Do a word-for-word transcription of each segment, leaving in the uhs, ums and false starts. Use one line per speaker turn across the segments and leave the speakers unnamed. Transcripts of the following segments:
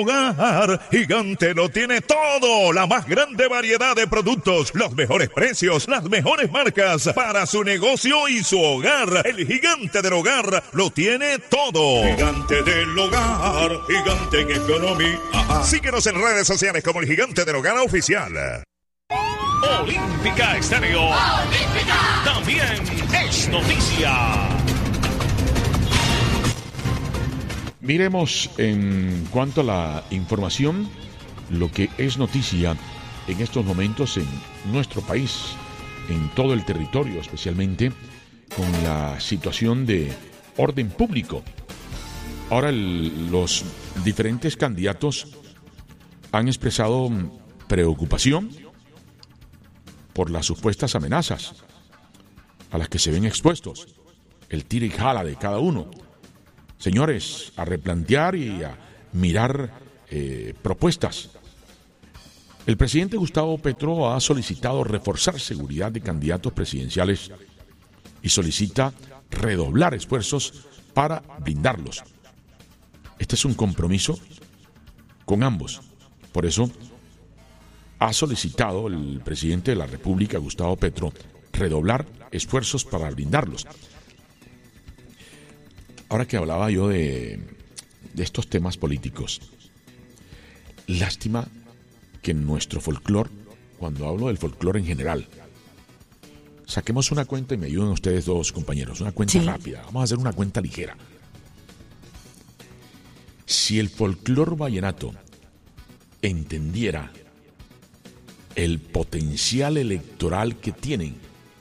Hogar Gigante lo tiene todo, la más grande variedad de productos, los mejores precios, las mejores marcas para su negocio y su hogar. El Gigante del Hogar lo tiene todo. Gigante del Hogar, Gigante en economía. Síguenos en redes sociales como el Gigante del Hogar Oficial.
Olímpica Estéreo. Olímpica. También es noticia.
Miremos en cuanto a la información, lo que es noticia en estos momentos en nuestro país, en todo el territorio, especialmente con la situación de orden público. Ahora el, los diferentes candidatos han expresado preocupación por las supuestas amenazas a las que se ven expuestos, el tira y jala de cada uno. Señores, a replantear y a mirar eh, propuestas. El presidente Gustavo Petro ha solicitado reforzar seguridad de candidatos presidenciales y solicita redoblar esfuerzos para blindarlos. Este es un compromiso con ambos. Por eso ha solicitado el presidente de la República, Gustavo Petro, redoblar esfuerzos para blindarlos. Ahora que hablaba yo de, de estos temas políticos, lástima que en nuestro folclore, cuando hablo del folclore en general, saquemos una cuenta y me ayuden ustedes dos, compañeros, una cuenta sí. rápida. Vamos a hacer una cuenta ligera. Si el folclore vallenato entendiera el potencial electoral que tienen,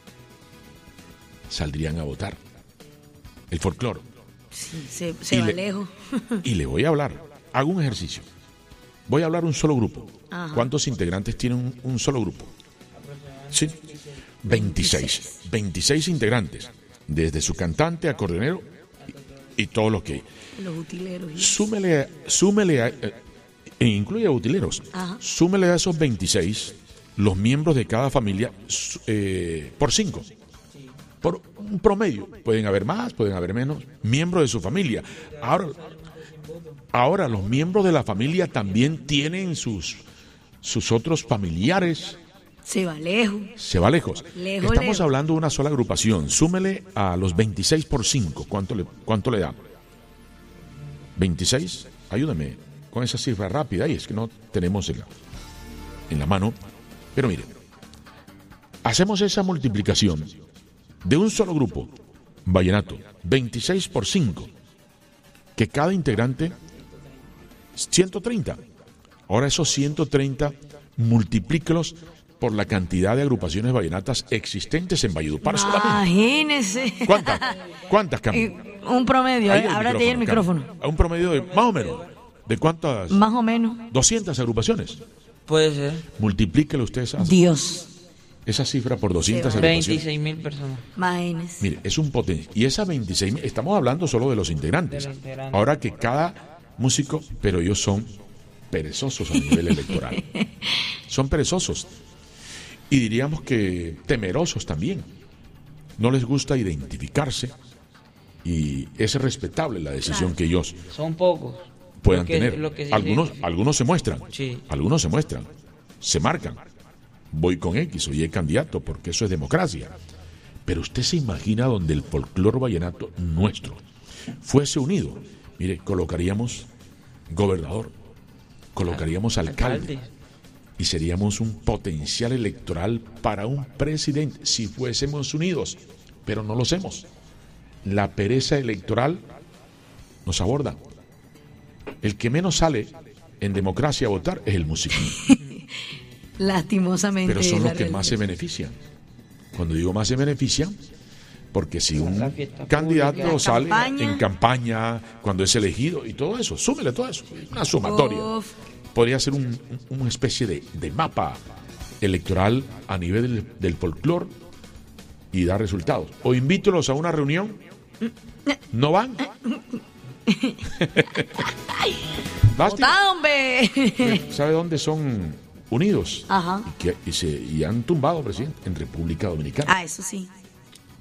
saldrían a votar. El folclore.
Sí, se, se va
le,
lejos.
Y le voy a hablar. Hago un ejercicio. Voy a hablar un solo grupo.
Ajá.
¿Cuántos integrantes tiene un, un solo grupo? Sí. veintiséis. veintiséis integrantes. Desde su cantante, acordeonero y, y todo lo que hay.
Los utileros.
Súmele, súmele a, eh, e incluye a utileros.
Ajá.
Súmele a esos veintiséis los miembros de cada familia eh, por cinco. Por un promedio. Pueden haber más, pueden haber menos. Miembros de su familia. Ahora, ahora los miembros de la familia también tienen sus, sus otros familiares.
Se va lejos.
Se va lejos.
lejos
Estamos
lejos.
hablando de una sola agrupación. Súmele a los veintiséis por cinco. ¿Cuánto le, cuánto le da? veintiséis. Ayúdame con esa cifra rápida. Y es que no tenemos en la, en la mano. Pero miren, hacemos esa multiplicación de un solo grupo, vallenato, veintiséis por cinco, que cada integrante, ciento treinta. Ahora esos ciento treinta, multiplíquelos por la cantidad de agrupaciones vallenatas existentes en Valledupar solamente.
Imagínese.
¿Cuántas? ¿Cuántas, Cami?
Un promedio,
Ahí
¿eh? Ábrate ahí el micrófono.
Cami. Un promedio de, más o menos, ¿de cuántas?
Más o menos.
doscientas agrupaciones.
Puede ser.
Multiplíquelo usted esa,
Dios.
esa cifra por doscientas
Sí,
agrupaciones.
veintiséis mil personas.
Imagínese.
Mire, es un potencial. Y esas veintiséis mil, estamos hablando solo de los integrantes.
De los integrantes.
Ahora que cada músico, pero ellos son perezosos a nivel electoral. Son perezosos. Y diríamos que temerosos también. No les gusta identificarse. Y es respetable la decisión
Claro.
que ellos
Son pocos.
puedan
Lo que-
tener.
lo que sí
algunos,
se-
algunos se muestran.
Sí.
Algunos se muestran. Se marcan. Voy con X o Y candidato porque eso es democracia. Pero usted se imagina donde el folclore vallenato nuestro fuese unido. Mire, colocaríamos gobernador, colocaríamos alcalde,
Alcalde.
y seríamos un potencial electoral para un presidente si fuésemos unidos. Pero no lo hacemos. La pereza electoral nos aborda. El que menos sale en democracia a votar es el músico.
Lastimosamente.
Pero son
es
los
la
que más se
realidad.
benefician. Cuando digo más se benefician, porque si un
La fiesta
candidato
pública.
sale
Campaña.
en campaña, cuando es elegido y todo eso, súmele todo eso, una sumatoria.
Uf.
Podría ser un, un- una especie de, de mapa electoral a nivel del, del folclore y dar resultados. O invítelos a una reunión, ¿no van? Lástima.
¡Botá, hombre!
¿Sabe dónde son unidos?
Ajá.
Y, que- y se, y han tumbado, presidente, en República Dominicana.
Ah, eso sí.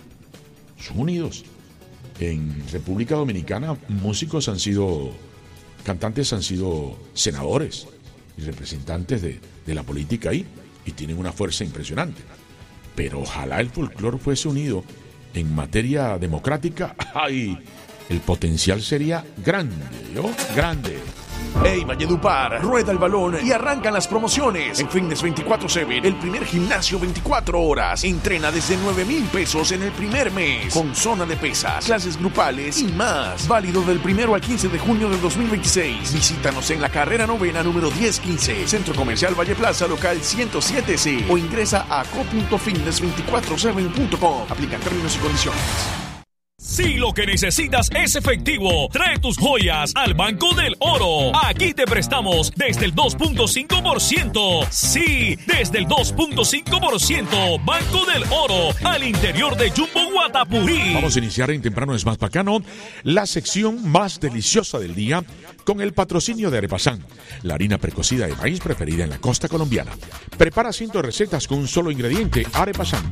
Son unidos. En República Dominicana músicos han sido cantantes han sido senadores y representantes de, de la política ahí y tienen una fuerza impresionante. Pero ojalá el folclore fuese unido en materia democrática. ¡Ay! El potencial sería grande, ¿yo? Grande.
Hey Valledupar, rueda el balón y arrancan las promociones. En Fitness veinticuatro siete, el primer gimnasio veinticuatro horas. Entrena desde nueve mil pesos en el primer mes, con zona de pesas, clases grupales y más. Válido del primero al quince de junio del dos mil veintiséis. Visítanos en la carrera novena número diez quince, Centro Comercial Valle Plaza, local ciento siete C, o ingresa a co punto fitness veinticuatro siete punto com. Aplican términos y condiciones.
Si lo que necesitas es efectivo, trae tus joyas al Banco del Oro. Aquí te prestamos desde el dos punto cinco por ciento. Sí, desde el dos punto cinco por ciento. Banco del Oro, al interior de Jumbo Guatapurí.
Vamos a iniciar en Temprano es Más Bacano, la sección más deliciosa del día, con el patrocinio de Arepasán, la harina precocida de maíz preferida en la costa colombiana. Prepara cientos de recetas con un solo ingrediente, Arepasán.